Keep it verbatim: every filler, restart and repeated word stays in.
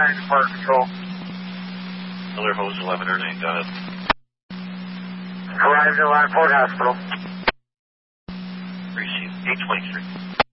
nine Department Control. Miller Hose eleven or nine, got it. Arrived at Line Ford Hospital. Receive eight twenty-three.